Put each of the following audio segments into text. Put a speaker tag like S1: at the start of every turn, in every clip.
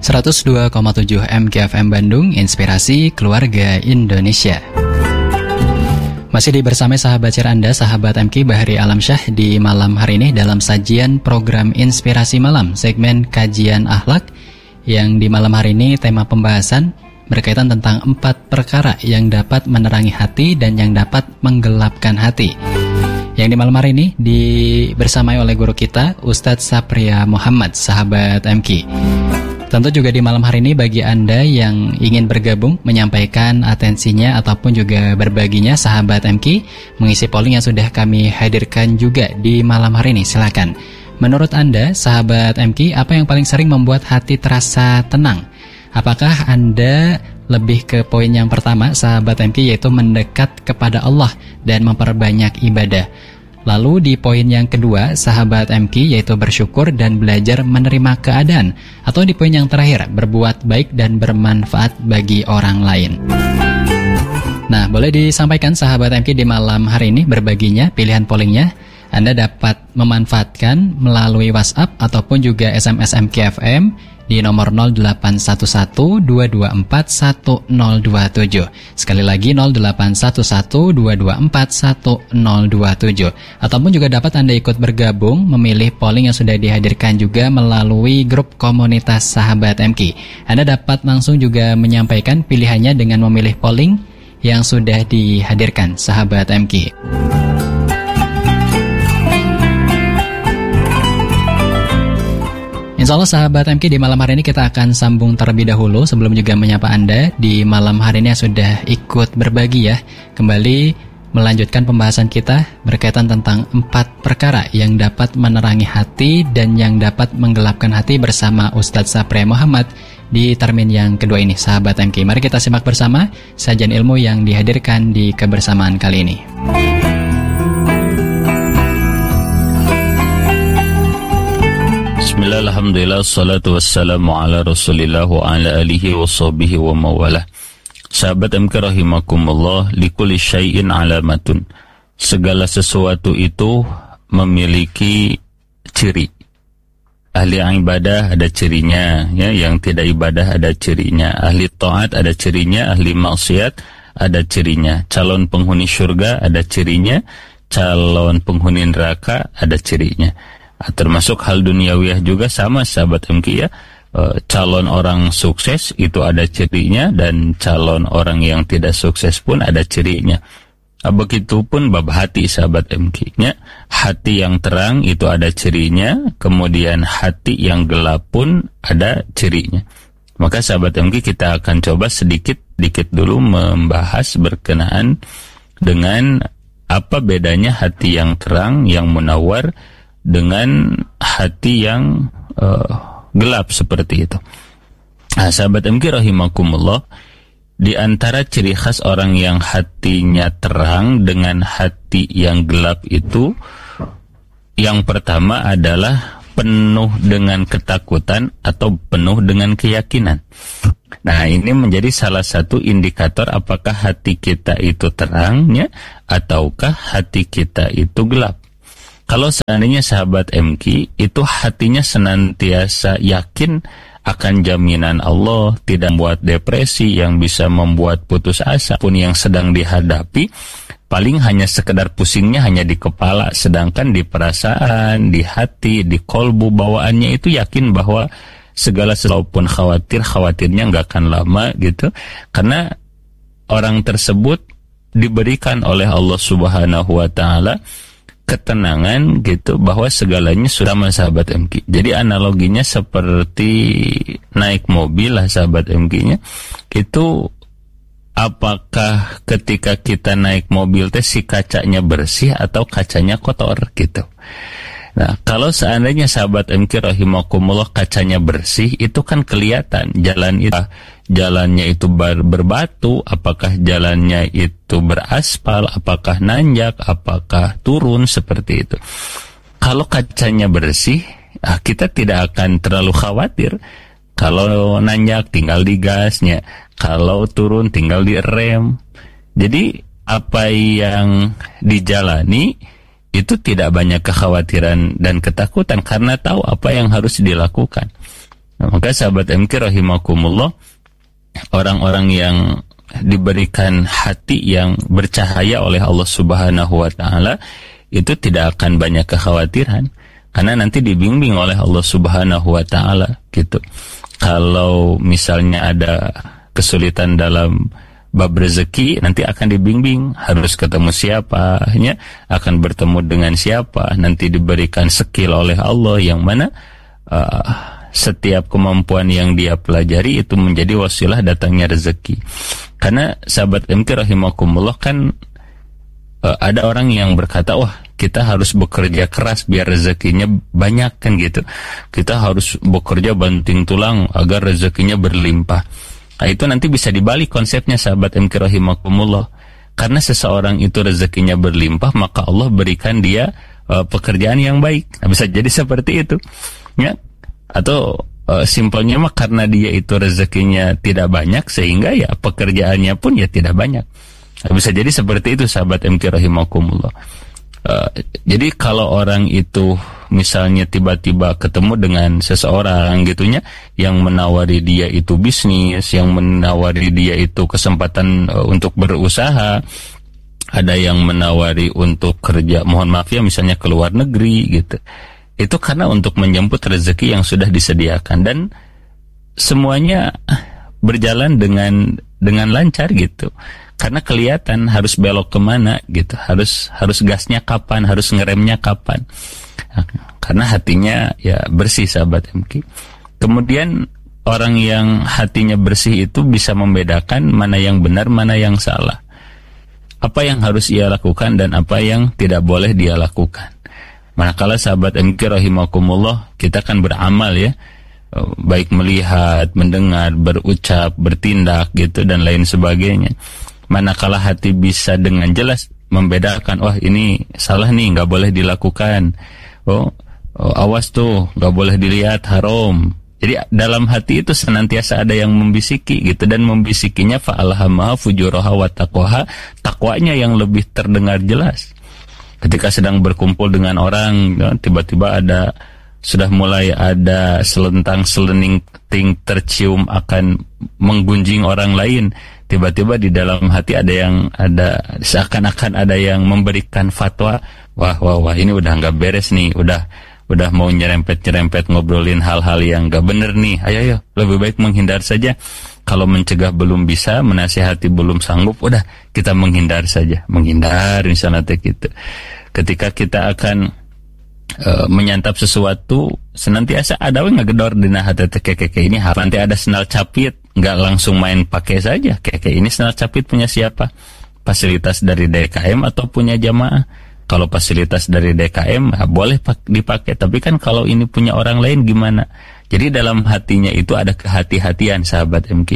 S1: 102,7 MKFM Bandung, Inspirasi Keluarga Indonesia. Masih bersama sahabat share Anda, sahabat MK Bahri Alamsyah di malam hari ini dalam sajian program Inspirasi Malam, segmen kajian akhlak, yang di malam hari ini tema pembahasan berkaitan tentang 4 perkara yang dapat menerangi hati dan yang dapat menggelapkan hati. Yang di malam hari ini bersamai oleh guru kita, Ustadz Sapria Muhammad, sahabat MK. Tentu juga di malam hari ini bagi Anda yang ingin bergabung, menyampaikan atensinya ataupun juga berbaginya, sahabat MK, mengisi polling yang sudah kami hadirkan juga di malam hari ini. Silakan. Menurut Anda, sahabat MK, apa yang paling sering membuat hati terasa tenang? Apakah Anda lebih ke poin yang pertama, sahabat MK, yaitu mendekat kepada Allah dan memperbanyak ibadah? Lalu di poin yang kedua, sahabat MK, yaitu bersyukur dan belajar menerima keadaan. Atau di poin yang terakhir, berbuat baik dan bermanfaat bagi orang lain. Nah, boleh disampaikan sahabat MK di malam hari ini berbaginya, pilihan pollingnya. Anda dapat memanfaatkan melalui WhatsApp ataupun juga SMS MKFM di nomor 0811-224-1027. Sekali lagi 0811-224-1027. Ataupun juga dapat Anda ikut bergabung memilih polling yang sudah dihadirkan juga melalui grup komunitas sahabat MK. Anda dapat langsung juga menyampaikan pilihannya dengan memilih polling yang sudah dihadirkan sahabat MK. Insya Allah sahabat MK, di malam hari ini kita akan sambung terlebih dahulu sebelum juga menyapa Anda di malam hari ini yang sudah ikut berbagi ya. Kembali melanjutkan pembahasan kita berkaitan tentang 4 perkara yang dapat menerangi hati dan yang dapat menggelapkan hati bersama Ustadz Sapria Muhammad di termin yang kedua ini, sahabat MK. Mari kita simak bersama sajian ilmu yang dihadirkan di kebersamaan kali ini.
S2: Bismillah, alhamdulillah, salatu wassalamu ala rasulillah wa ala alihi wa sahbihi wa mawalah. Sahabat MK rahimakumullah, likulli syai'in alamatun. Segala sesuatu itu memiliki ciri. Ahli ibadah ada cirinya, ya, yang tidak ibadah ada cirinya. Ahli taat ada cirinya, ahli maksiat ada cirinya. Calon penghuni surga ada cirinya, calon penghuni neraka ada cirinya. Termasuk hal duniawiyah juga sama sahabat MK ya. Calon orang sukses itu ada cirinya dan calon orang yang tidak sukses pun ada cirinya. Begitupun bab hati sahabat MK-nya. Hati yang terang itu ada cirinya, kemudian hati yang gelap pun ada cirinya. Maka sahabat MK, kita akan coba sedikit dulu membahas berkenaan dengan apa bedanya hati yang terang, yang munawwar, dengan hati yang gelap seperti itu. Nah, sahabat MK rahimakumullah, di antara ciri khas orang yang hatinya terang dengan hati yang gelap itu, yang pertama adalah penuh dengan ketakutan atau penuh dengan keyakinan. Nah, ini menjadi salah satu indikator apakah hati kita itu terangnya ataukah hati kita itu gelap. Kalau seandainya sahabat MK itu hatinya senantiasa yakin akan jaminan Allah, tidak membuat depresi yang bisa membuat putus asa pun yang sedang dihadapi, paling hanya sekedar pusingnya hanya di kepala, sedangkan di perasaan, di hati, di kolbu bawaannya itu yakin bahwa segala sesuatu pun khawatirnya nggak akan lama gitu, karena orang tersebut diberikan oleh Allah Subhanahu wa Ta'ala ketenangan gitu bahwa segalanya sudah sama sahabat MK. Jadi analoginya seperti naik mobil lah sahabat MK-nya. Itu apakah ketika kita naik mobil si kacanya bersih atau kacanya kotor gitu. Nah, kalau seandainya sahabat MK rahimakumullah kacanya bersih, itu kan kelihatan jalannya itu berbatu, apakah jalannya itu beraspal, apakah nanjak, apakah turun, seperti itu. Kalau kacanya bersih, kita tidak akan terlalu khawatir. Kalau nanjak tinggal digasnya, kalau turun tinggal direm. Jadi apa yang dijalani itu tidak banyak kekhawatiran dan ketakutan karena tahu apa yang harus dilakukan. Nah, maka sahabat MK rahimakumullah, orang-orang yang diberikan hati yang bercahaya oleh Allah Subhanahu wa taala itu tidak akan banyak kekhawatiran, karena nanti dibimbing oleh Allah Subhanahu wa taala gitu. Kalau misalnya ada kesulitan dalam bab rezeki, nanti akan dibimbing harus ketemu siapa, akan bertemu dengan siapa, nanti diberikan skill oleh Allah yang mana setiap kemampuan yang dia pelajari itu menjadi wasilah datangnya rezeki. Karena sahabat MK rahimakumullah, kan ada orang yang berkata, wah kita harus bekerja keras biar rezekinya banyak kan gitu. Kita harus bekerja banting tulang agar rezekinya berlimpah. Nah, itu nanti bisa dibalik konsepnya sahabat MK rahimakumullah. Karena seseorang itu rezekinya berlimpah, maka Allah berikan dia pekerjaan yang baik. Nah, bisa jadi seperti itu. Ya. Atau simpelnya mah karena dia itu rezekinya tidak banyak, sehingga ya pekerjaannya pun ya tidak banyak. Nah, bisa jadi seperti itu sahabat MK rahimakumullah. Jadi kalau orang itu misalnya tiba-tiba ketemu dengan seseorang gitunya yang menawari dia itu bisnis, yang menawari dia itu kesempatan untuk berusaha, ada yang menawari untuk kerja, mohon maaf ya, misalnya ke luar negeri gitu. Itu karena untuk menjemput rezeki yang sudah disediakan, dan semuanya berjalan dengan lancar gitu. Karena kelihatan harus belok kemana gitu, harus gasnya kapan, harus ngeremnya kapan. Nah, karena hatinya ya bersih sahabat MK. Kemudian orang yang hatinya bersih itu bisa membedakan mana yang benar, mana yang salah. Apa yang harus ia lakukan dan apa yang tidak boleh dia lakukan. Manakala sahabat MK rahimakumullah, kita kan beramal ya, baik melihat, mendengar, berucap, bertindak gitu dan lain sebagainya. Manakala hati bisa dengan jelas membedakan, wah ini salah nih, nggak boleh dilakukan. Awas tuh, nggak boleh dilihat, haram. Jadi dalam hati itu senantiasa ada yang membisiki gitu, dan membisikinya fa'alhamaha fujuraha wa taqwaha, takwanya yang lebih terdengar jelas. Ketika sedang berkumpul dengan orang, tiba-tiba sudah mulai ada selentang-selening tercium akan menggunjing orang lain. Tiba-tiba di dalam hati seakan-akan ada yang memberikan fatwa, wah ini udah nggak beres nih, udah mau nyerempet ngobrolin hal-hal yang nggak bener nih. Ayo lebih baik menghindar saja. Kalau mencegah belum bisa, menasihati belum sanggup, udah kita menghindar saja, menghindar misalnya gitu. Ketika kita akan menyantap sesuatu, senantiasa ada ngegedor dina hati keke ini, nanti ada sendal capit, nggak langsung main pakai saja. Keke ini sendal capit punya siapa? Fasilitas dari DKM atau punya jamaah? Kalau fasilitas dari DKM boleh dipakai, tapi kan kalau ini punya orang lain gimana? Jadi dalam hatinya itu ada kehati-hatian sahabat MK.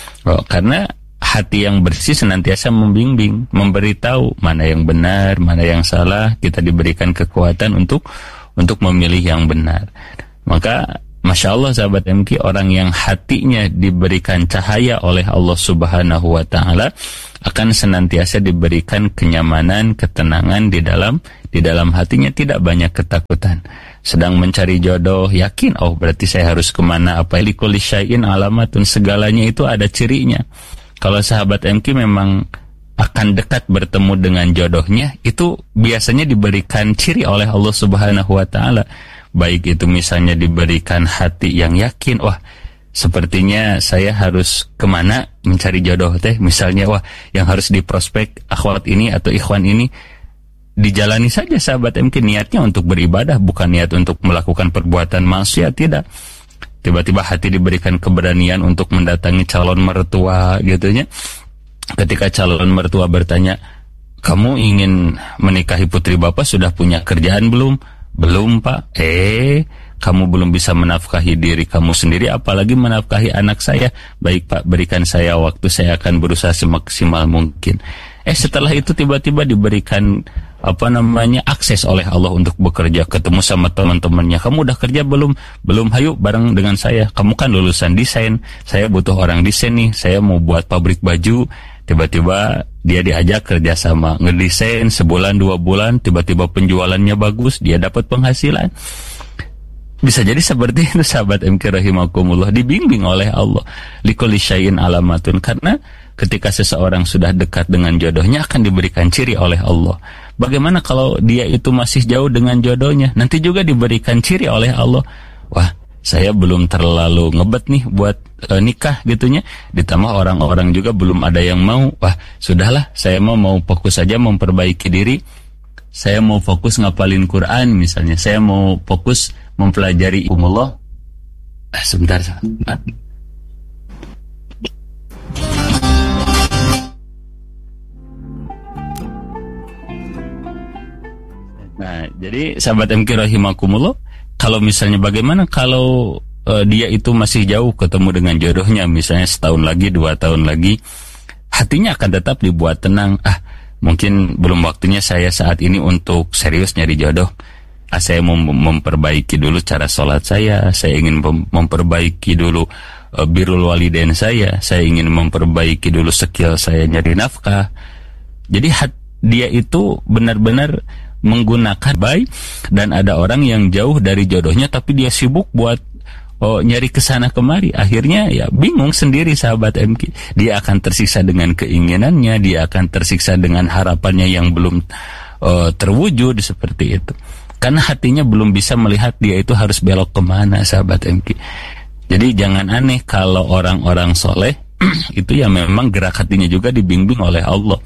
S2: Karena hati yang bersih senantiasa membimbing, memberitahu mana yang benar, mana yang salah. Kita diberikan kekuatan untuk memilih yang benar. Maka Masya Allah sahabat MK, orang yang hatinya diberikan cahaya oleh Allah Subhanahu wa ta'ala akan senantiasa diberikan kenyamanan, ketenangan di dalam hatinya, tidak banyak ketakutan. Sedang mencari jodoh, yakin, berarti saya harus kemana, apa likulli syai'in alamatun, segalanya itu ada cirinya. Kalau sahabat MK memang akan dekat bertemu dengan jodohnya, itu biasanya diberikan ciri oleh Allah Subhanahu wa ta'ala. Baik itu misalnya diberikan hati yang yakin, wah sepertinya saya harus kemana mencari jodoh teh. Misalnya yang harus diprospek akhwat ini atau ikhwan ini, dijalani saja sahabat MK, niatnya untuk beribadah, bukan niat untuk melakukan perbuatan maksiat, tidak. Tiba-tiba hati diberikan keberanian untuk mendatangi calon mertua gitunya. Ketika calon mertua bertanya, kamu ingin menikahi putri bapak, sudah punya kerjaan belum? Belum pak. Kamu belum bisa menafkahi diri kamu sendiri, apalagi menafkahi anak saya. Baik pak, berikan saya waktu, saya akan berusaha semaksimal mungkin. Setelah itu tiba-tiba diberikan akses oleh Allah untuk bekerja, ketemu sama teman-temannya. Kamu udah kerja belum? Belum, hayu bareng dengan saya. Kamu kan lulusan desain, saya butuh orang desain nih, saya mau buat pabrik baju. Tiba-tiba dia diajak kerjasama, ngedesain sebulan 2 bulan, tiba-tiba penjualannya bagus, dia dapat penghasilan. Bisa jadi seperti itu sahabat MK rahimakumullah, dibimbing oleh Allah. Likulli syai'in alamatun, karena ketika seseorang sudah dekat dengan jodohnya akan diberikan ciri oleh Allah. Bagaimana kalau dia itu masih jauh dengan jodohnya? Nanti juga diberikan ciri oleh Allah. Wah, saya belum terlalu ngebet nih buat nikah gitunya. Ditambah orang-orang juga belum ada yang mau. Wah, sudahlah, saya mau fokus saja memperbaiki diri. Saya mau fokus ngapalin Quran misalnya. Saya mau fokus mempelajari umullah. Sebentar. Nah, jadi sahabat MK rahimakumullah, kalau misalnya bagaimana kalau dia itu masih jauh ketemu dengan jodohnya, misalnya setahun lagi, 2 tahun lagi, hatinya akan tetap dibuat tenang. Mungkin belum waktunya saya saat ini untuk serius nyari jodoh. Saya mau memperbaiki dulu cara sholat saya ingin memperbaiki dulu birrul walidain saya ingin memperbaiki dulu skill saya nyari nafkah. Jadi dia itu benar-benar menggunakan baik. Dan ada orang yang jauh dari jodohnya tapi dia sibuk buat nyari kesana kemari, akhirnya ya bingung sendiri sahabat MK. Dia akan tersiksa dengan keinginannya, dia akan tersiksa dengan harapannya yang belum terwujud seperti itu, karena hatinya belum bisa melihat dia itu harus belok kemana sahabat MK. Jadi jangan aneh kalau orang-orang soleh itu ya memang gerak hatinya juga dibimbing oleh Allah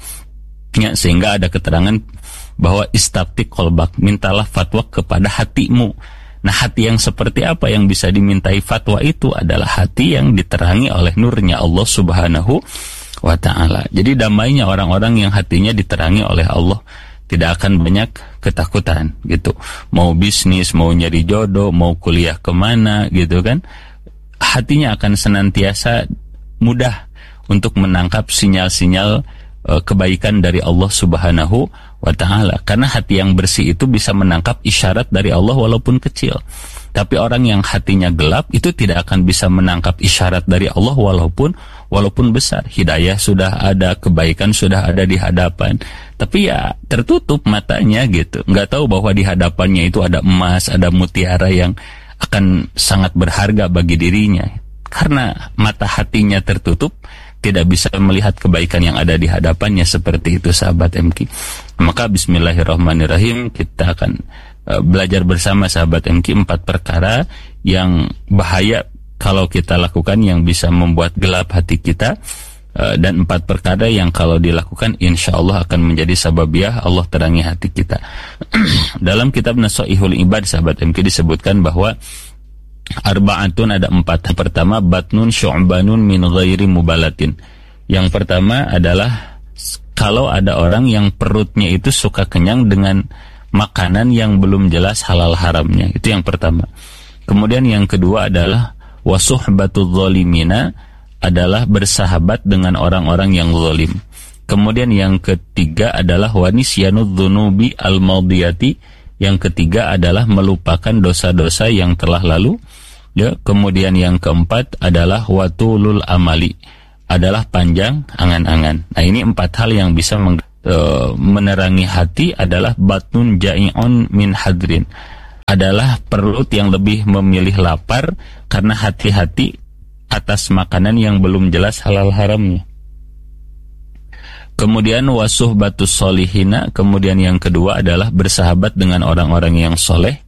S2: ya, sehingga ada keterangan bahwa istafti qalbak, mintalah fatwa kepada hatimu. Nah, hati yang seperti apa yang bisa dimintai fatwa itu adalah hati yang diterangi oleh nurnya Allah Subhanahu wa ta'ala. Jadi damainya orang-orang yang hatinya diterangi oleh Allah, tidak akan banyak ketakutan gitu. Mau bisnis, mau nyari jodoh, mau kuliah kemana gitu kan, hatinya akan senantiasa mudah untuk menangkap sinyal-sinyal kebaikan dari Allah Subhanahu wa ta'ala. Karena hati yang bersih itu bisa menangkap isyarat dari Allah walaupun kecil. Tapi orang yang hatinya gelap itu tidak akan bisa menangkap isyarat dari Allah walaupun besar. Hidayah sudah ada, kebaikan sudah ada di hadapan, tapi ya tertutup matanya gitu. Nggak tahu bahwa di hadapannya itu ada emas, ada mutiara yang akan sangat berharga bagi dirinya. Karena mata hatinya tertutup, tidak bisa melihat kebaikan yang ada di hadapannya. Seperti itu sahabat MK. Maka bismillahirrahmanirrahim, kita akan belajar bersama sahabat MK 4 perkara yang bahaya kalau kita lakukan, yang bisa membuat gelap hati kita, dan 4 perkara yang kalau dilakukan insya Allah akan menjadi sababiah Allah terangi hati kita. Dalam kitab Nasaihul Ibad sahabat MK disebutkan bahwa arba'atun, ada 4. Yang pertama, batnun syu'banun min ghairi mubalatin. Yang pertama adalah kalau ada orang yang perutnya itu suka kenyang dengan makanan yang belum jelas halal haramnya. Itu yang pertama. Kemudian yang kedua adalah wasuhbatul zalimina, adalah bersahabat dengan orang-orang yang zalim. Kemudian yang ketiga adalah wanisyanud dzunubi al-madiyati. Yang ketiga adalah melupakan dosa-dosa yang telah lalu. Ya, kemudian yang keempat adalah watulul amali, adalah panjang angan-angan. Nah, ini 4 hal yang bisa menerangi hati. Adalah batnun ja'i'un min hadrin, adalah perut yang lebih memilih lapar karena hati-hati atas makanan yang belum jelas halal haramnya. Kemudian wasuhbatus solihina, kemudian yang kedua adalah bersahabat dengan orang-orang yang soleh.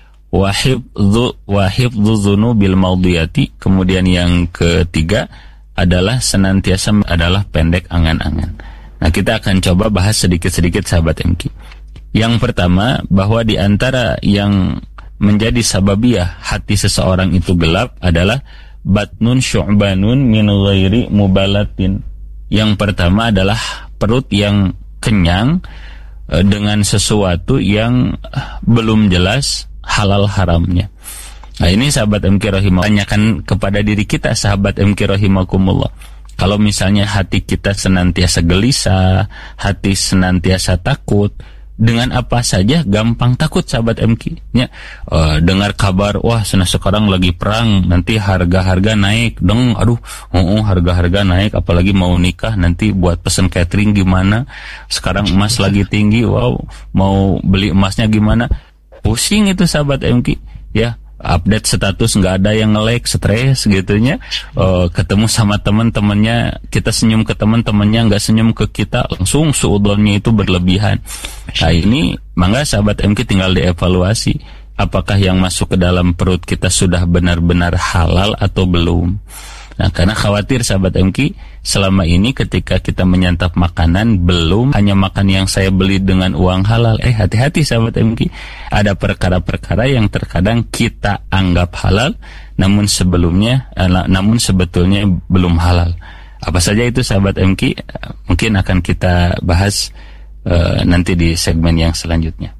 S2: Wahifdzu dzunubil maudiyati, kemudian yang ketiga adalah senantiasa adalah pendek angan-angan. Nah, kita akan coba bahas sedikit-sedikit sahabat MK. Yang pertama, bahwa di antara yang menjadi sababiah hati seseorang itu gelap adalah batnun syu'banun min ghairi mubalatin. Yang pertama adalah perut yang kenyang dengan sesuatu yang belum jelas halal haramnya. Nah, ini sahabat MK rahimah, tanyakan kepada diri kita sahabat MK rahimakumullah. Kalau misalnya hati kita senantiasa gelisah, hati senantiasa takut, dengan apa saja gampang takut sahabat MK ya. Dengar kabar, wah sekarang lagi perang, nanti harga-harga naik dong, harga-harga naik, apalagi mau nikah nanti buat pesen catering gimana, sekarang emas lagi tinggi, wow mau beli emasnya gimana, pusing itu sahabat MK ya. update status nggak ada yang nge-like, stres gitunya. Ketemu sama teman-temannya, kita senyum ke teman-temannya nggak senyum ke kita, langsung suudonnya itu berlebihan. Nah ini mangga sahabat MK tinggal dievaluasi, apakah yang masuk ke dalam perut kita sudah benar-benar halal atau belum. Nah, karena khawatir sahabat MK, selama ini ketika kita menyantap makanan, belum hanya makan yang saya beli dengan uang halal. Hati-hati sahabat MK, ada perkara-perkara yang terkadang kita anggap halal, namun sebetulnya belum halal. Apa saja itu sahabat MK? Mungkin akan kita bahas nanti di segmen yang selanjutnya.